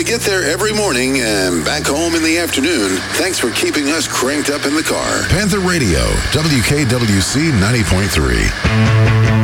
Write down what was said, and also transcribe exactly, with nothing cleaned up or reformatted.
you get there every morning and back home in the afternoon, thanks for keeping us cranked up in the car. Panther Radio, W K W C ninety point three.